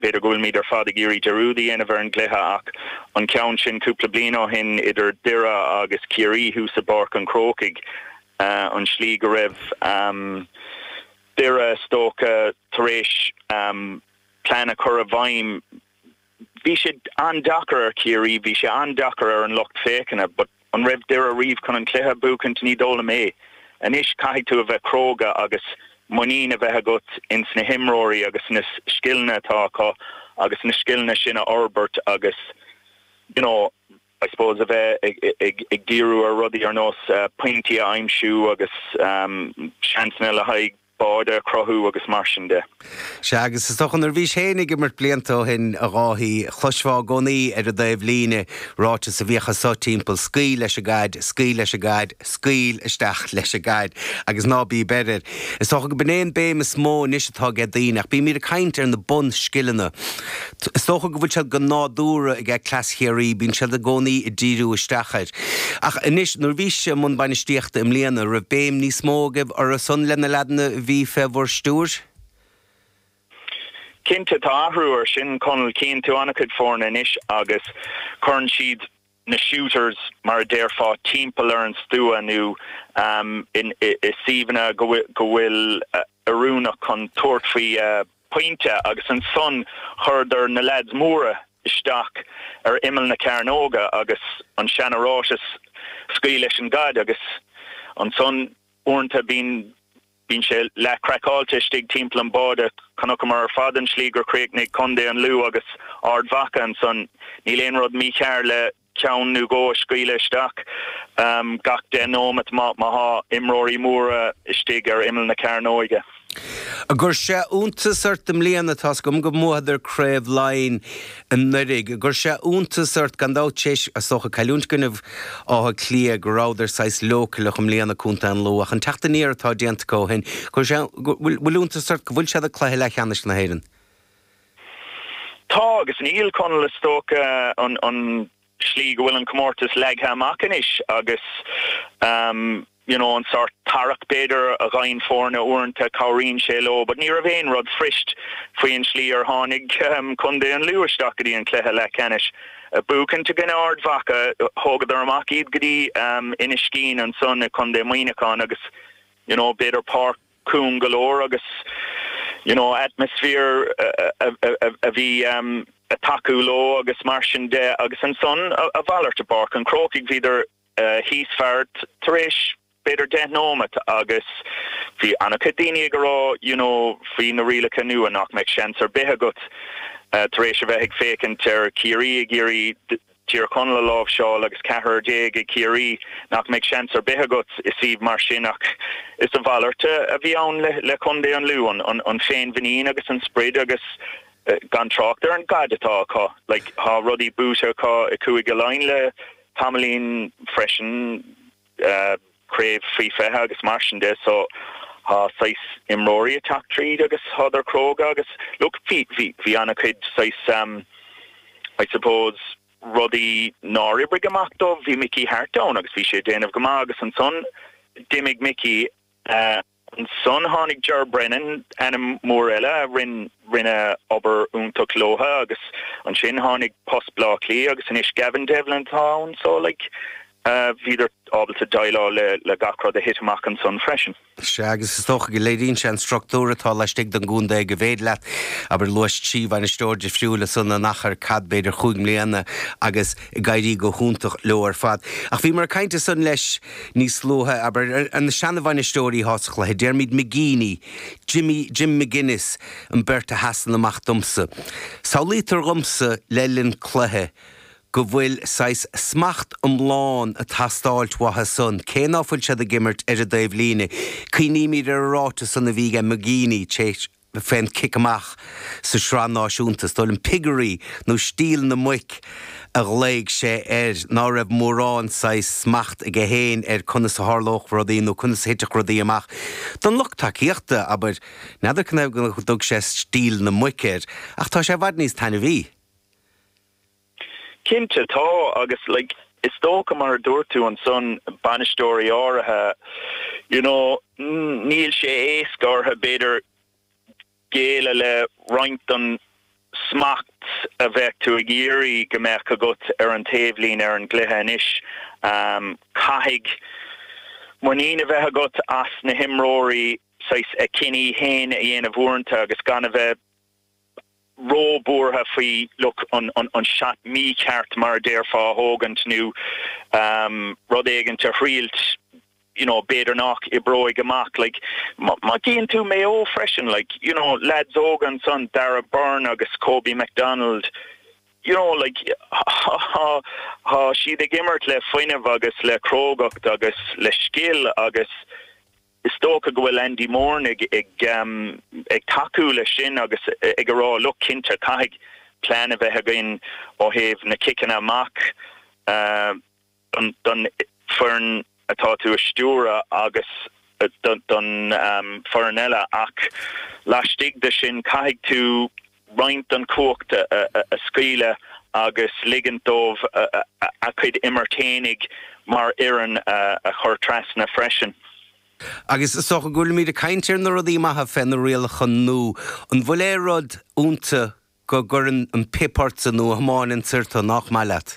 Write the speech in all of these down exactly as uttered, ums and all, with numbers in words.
beidir gúil míidir fada géirí derúdaí ana bhar an glutha ach an ceann sin cúpla bliain ó hin idir dira agus ciarí hús a barc an crócaig uh, an slí go raibh um, dira stóca tar éis um, plana chur a bhaim bhí sé an-dachar ar ciarí bhí sé an-dachar ar an lucht fécinna but an raibh dira riomh chun an cluiche buachan ní dóla mé an is caiith tú a bheith cróga agus muín a bheith agat in sna himróirí agus na skillna atá agus na skillna sinna orbert agus you know I suppose a bheith ag ag díú ar rudí ar nós uh, pointí a aimsú agus um, seansna le haig báda crothú agus mar sin de. Se agus is toch an ar bhí sénig immert blianta hin a ráthí chluisfá gonaí ar a dhéobh líne ráte sa bhíocha sa timppel scaoil leis a gaiid, scaoil leis a gaiid, scaoil isteach leis a gaiid agus ná bí beidir. Is toch go benéon béim is mó níos atá ge daoineach bí mír a caint ar na bun skillna. Is toch go bhfuil se go nádúra ag ag claschéirí bín se a gonaí i ddíú isteachid. Ach inis nuair bhí sé mun bainisteachta im léana ra béim níos mógah ar a sun lena ledna bhí febhar stúr? Cinnte táthhrúir sin conal cín tú annachid fórna inis agus chun siad na shooters mar déir fá timppel ar an stúa nu um, in is síbhna go bhfuil uh, arúnach chun tuairtfaí uh, pointe agus an son chuidir na lads móra isteach ar imil na Carnóga agus an seanarráis scaoil leis an gad agus an son uanta bín bín sé le crackáilte stig timppel an báda chunach mar fadan slí gur craignig condé an lú agus ard vaca an son ní léon rud mí cear le ceann nu go scaoile isteach um, gach den nómat má má imróirí móra stig ar imil na Carnóige. A gur sé úntas ort am líana tas gom go móhadidir craibh lein an nurig. A gur sé úntas ort gan dátéis a socha cailúnt gannibh átha clia go ráidir sais lócalach am líana cúnta an lóach. An teachta níor atá déanta có hin. Gur sé bhfuil úntas ort go bhfuil sé a chluthe le cheannis na héireann? Tá agus an íl conal is tóca an, an slí go bhfuil an comórtas legha macanis agus um, you know, an sort tarach beidir a gain fórna uanta caurín sé lo, but ní a bhéin rud frist faoin slí ar tháinig um, chundé an luaisteachí an cluiche le cenis. A bucan te gna ard vaca thugad ar amach iad gotí um, ina scín an son chundé muoineachán agus you know, beidir park cún galore agus you know, atmosphere a bhí um, a taú lo agus mar sin de agus an son a, a bhailirte barc an crócaigh bhíidir uh, híosfeart tar éis beidir den nómat agus bhí annachad daoine go rá you know, faoi na rialacha nua nach meid seans ar bithe agat uh, tar éis a bheith ag fécinn tar ciarí a géirí tíar conla lámh seo agus cethir déag ag ciarí nach meid seans ar bithe agat is íomh mar sin ach is a bhailirte a bhí ann le, le chundé an lú an, an, an féin bhanín agus an spread agus uh, gan tráchtar an gadatá cá like há rudí búte cá i cuaig go lein le tamlín freisin uh, crave free fethe agus mar sin de so ha sais imróí attack tríd agus hadar croga agus look fi vi vi annachid sais um I suppose ruddy nari brigamachto vi Mickey Hartdown agus vi sé déanamh gomá agus an son dimig Mickey uh, an son hánig jar Brennan anam Morella rin rinne ober úntaach lótha agus an sin hánig postblá lí agus an is Gavin Devlin town so like Uh, viidir ábal a dailá le, le gacrad a hitach an son freisin. Se agus is tócha go léiríonn sé an struchtúra tá leistigh don gúnda go bhéad leat aber luist síomh an istóir de friúla sanna nachar cad beidir chuig mbliana agus i gaiirí go húntaach leor fad. Ach bhí mar cainte san leis níos lótha aber an seanna bhain istóirí hásach le Dermot McGeaney, Jimmy Jim McGuinness an Berta Hassan amach dumsa. Saulítar rumsa lelinn cluthe go bhfuil sais smacht umláin a tastáilt watha son. Cé náfuil se a gimmert ar a daobh líne. Cuoine míad ar ráta san a bhíige McGeaney téis féin cic amach sa srán náisiúntas. Dul an piggery nó stíl na muic a léig sé ar ná raibh mórrán sais smacht a go héin ar chuna sa hárlóch rodí nó chuna sa hitteach rodí amach. Don lucht takeíochta aber nadidir cnebh go dug sé stíl na muic ar ach tá sé bhad níos taine bhí. Cinnte tá agus like is tóca mar dúirtú an son banistóirí áirithe you know níl sé éasc ortha beidir géile le roint an smacht a bheith tú a géirí go mbeadh agat ar an taobhlín ar an glutha anois. Um, caithfidh muína bheith agat as na himróirí sais a cinní hain a dhéanamh uaireanta agus gan a bheith róbúrtha faoi look an an an seat mí ceart mar déir fá hógant nó um, rud éigeanta rialt, you know, beidir nach I broig amach, like, ma, ma gien tú mé ó freshen, like, you know, lads Ogan son, Dara Byrne agus Kobe McDonald, you know, like, ha, ha, ha, she the gimmert le Finev agus le Krogocht agus le Skill agus Stoka gohfuil Andy Moore ag, ag, um, ag taku le sin agus ag a rá look kinta caig plan a bheith agin ó heh na kickin amach uh, dun, dun fern atá tú a stúra agus uh, dun, dun um, fernella ach lastig de sin caig tú roint an cuacht a, a, a scaile agus ligandómh a, a, a chuid immerténig mar iran a, a chur trasna freisin. Agus is socha gúil míad a caintear na rudí maithe fenna rialach an nó, an bhfuil é rud únta go gur an pipart nó hamáin an sirta nach maileat.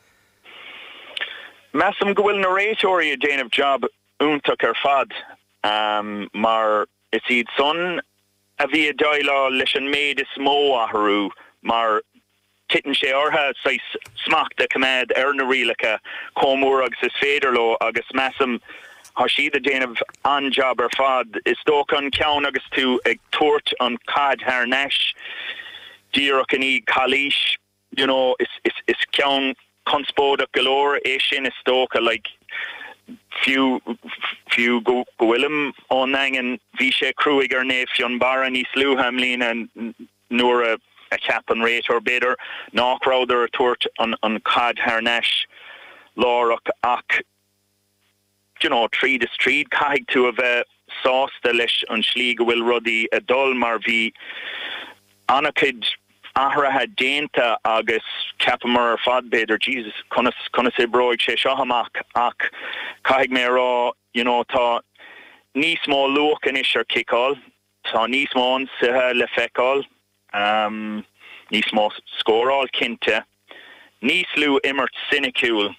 Massam go bhfuil na réiteoirí a déanamh job úntach ar fad, um, mar is iad son a bhí a dáilá leis an méid is mó athrú, mar titan sé ortha sais smachta cumad ar na rialacha comúr agus is féidirló agus massam ha si the déanamh an job ar fad is dócha an ceann agus tú ag tuairt an cad haar neis díreach an í chalíis, you know, is is is ceann conspóda galore é sin is dócha, like few few go gohfuilm on angen bhí sé cruúig ar néh fion bara níos luúham lína nuair a a cap an rate or bidder nach rather a tuairt an an cad haar neis lárach ach, you know, trí de street caig tú a bheith sásta leis an slí go bhfuil rudí a dul mar bhí anachid ahrathe déanta agus ceapamar ar fad beidir Jesus conas conas é broig sé seo amach ach caig mé rá, you know, tá níos mó luach an is ar kicáil, tá níos mó an sithe le feicáil, um, níos mó scóráil cinnte, níos lú immert siniciúil,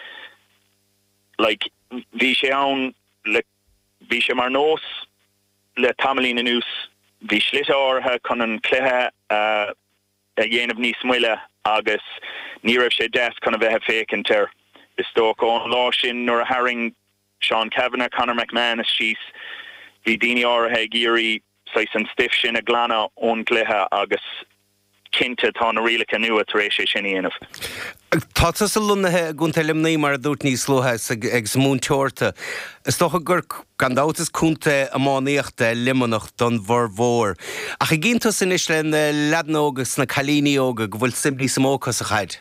like bhí sé ann le bhí sé mar nós le tamlín anús, bhí slite ortha chun an cluthe uh, a dhéanamh níos muile agus ní raibh sé deas chun a bheith fécintear. Is tóca ón lá sin nuair a haring Sean Kavanagh, Conor McMahon is síos bhí daoine ortha ag iarraí sais an stiff sin a glanna ón cluthe agus cinnte tá na rialacha nua tar éis sé sin dhéanamh. Tátas a lunathe gúnta limnaí mar a dúirt níos slóthe ag smún teorta. Is tócha gur gandátas cúnta amánaíochta limanach don bhar mhór. Ach i gíntas in is le na leadnógus na chalíní óga go bhfuil simplí samóchas a chaid.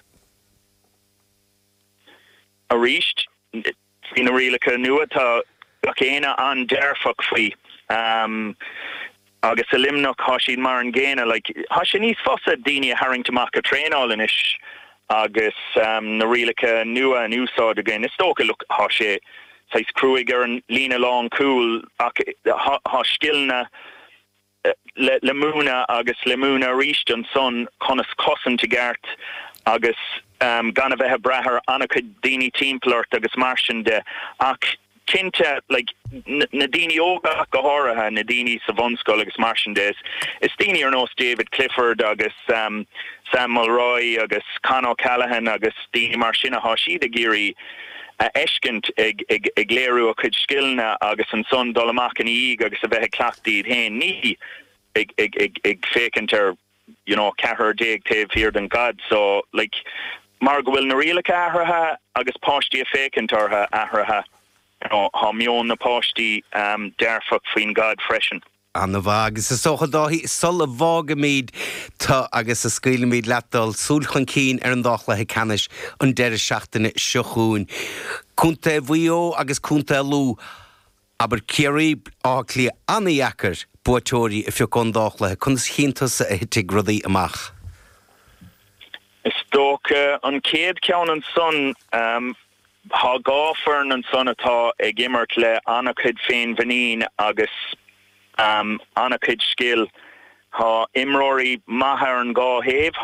A ríist, hí na rialacha nua tá ach éine an dearfach faoi. Um, agus a limnach há siad mar an ggéine, like, há sé níos fosa daoine a haringtamach a tréáil in is agus um, na rialacha nua an úsáid again. Is tóca look há sé sais cruúig ar an lína lán cool ach há skillna le, le múna agus le múna ríist an son conas cosan te gart agus um, gan a bheith brethir anach daoine timplairt agus mar sin de ach cinnte, like, na daoine óga go háirithe na daoine sa bhunscoil agus mar sin des is daoine ar nós David Clifford agus um, Sam Mulroy agus Conor O'Callaghan agus daoine mar sin a há siad a géirí a eiscint ag, ag, ag léirú a chud skillna agus an son dul amach an íg agus a bheith clachtaíd hain ní ag, ag, ag, ag fécintear, you know, cethir déag taobh hir den God, so, like, mar go bhfuil na rialacha athrathe agus páistí a fécintartha athrathe, you know, ha mion na páistí um, dearfach faoin God freisin. Anna bha, agus is socha dáhí sul a bhága míad tá agus a scaile míad leatdal súlchan cín ar an dáchla he canis an deire seachtainna seochún. Cúnta bhuió agus cúnta lú, aber céiríb áclí annaíachar buatóirí a fio chun dáchla chun chintas a hitig rudaí amach. Is tóca an céad ceann an son um, há gáfern an son atá ag immert le annachid féin bhanín agus um, annachid skill ha imroí mahar an gá héh